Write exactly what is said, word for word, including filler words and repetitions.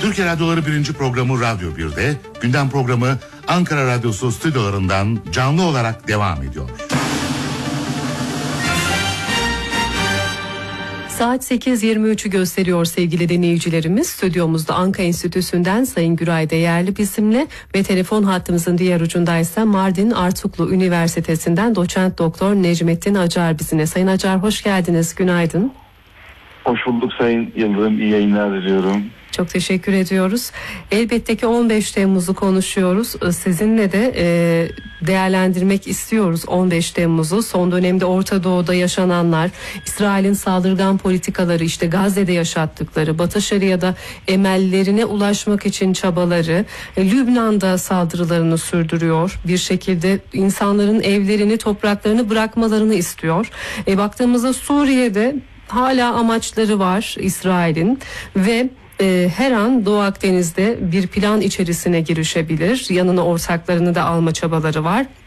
Türkiye Radyoları birinci programı Radyo bir'de, gündem programı Ankara Radyosu stüdyolarından canlı olarak devam ediyor. Saat sekiz yirmi üç'ü gösteriyor sevgili dinleyicilerimiz. Stüdyomuzda Anka Enstitüsü'nden Sayın Güray Değerli bizimle ve telefon hattımızın diğer ucundaysa Mardin Artuklu Üniversitesi'nden doçent doktor Necmettin Acar bizimle. Sayın Acar hoş geldiniz, günaydın. Hoş bulduk Sayın Yıldırım, iyi yayınlar diliyorum. Çok teşekkür ediyoruz. Elbette ki on beş Temmuz'u konuşuyoruz. Sizinle de e, değerlendirmek istiyoruz on beş Temmuz'u. Son dönemde Orta Doğu'da yaşananlar, İsrail'in saldırgan politikaları, işte Gazze'de yaşattıkları, Batı Şeria'da emellerine ulaşmak için çabaları, e, Lübnan'da saldırılarını sürdürüyor. Bir şekilde insanların evlerini, topraklarını bırakmalarını istiyor. E, baktığımızda Suriye'de hala amaçları var İsrail'in ve e, her an Doğu Akdeniz'de bir plan içerisine girişebilir. Yanına ortaklarını da alma çabaları var.